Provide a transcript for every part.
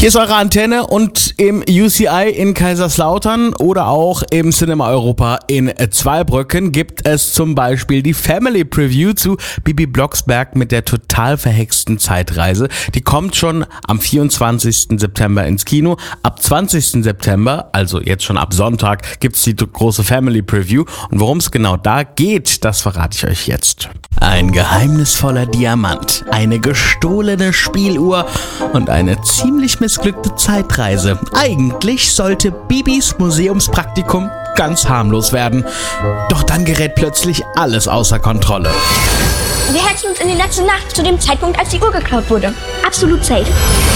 Hier ist eure Antenne und im UCI in Kaiserslautern oder auch im Cinema Europa in Zweibrücken gibt es zum Beispiel die Family Preview zu Bibi Blocksberg mit der total verhexten Zeitreise. Die kommt schon am 24. September ins Kino. Ab 20. September, also jetzt schon ab Sonntag, gibt's die große Family Preview. Und worum es genau da geht, das verrate ich euch jetzt. Ein geheimnisvoller Diamant, eine gestohlene Spieluhr und eine ziemlich missglückte Zeitreise. Eigentlich sollte Bibis Museumspraktikum ganz harmlos werden. Doch dann gerät plötzlich alles außer Kontrolle. Wir hetzen uns in die letzte Nacht, zu dem Zeitpunkt, als die Uhr geklaut wurde. Absolut safe.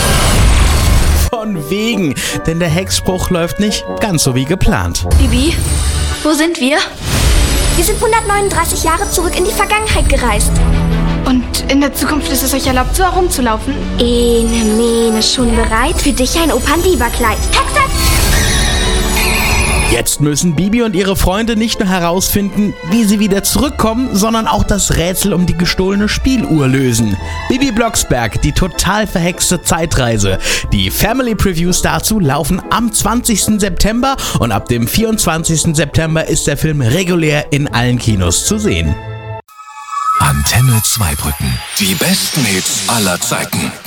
Von wegen, denn der Hexspruch läuft nicht ganz so wie geplant. Bibi, wo sind wir? Wir sind 139 Jahre zurück in die Vergangenheit gereist. Und in der Zukunft ist es euch erlaubt, so herumzulaufen? Ene, mene, schon bereit? Für dich ein Operndiva-Kleid. Hexe! Jetzt müssen Bibi und ihre Freunde nicht nur herausfinden, wie sie wieder zurückkommen, sondern auch das Rätsel um die gestohlene Spieluhr lösen. Bibi Blocksberg, die total verhexte Zeitreise. Die Family Previews dazu laufen am 20. September und ab dem 24. September ist der Film regulär in allen Kinos zu sehen. Antenne Zweibrücken. Die besten Hits aller Zeiten.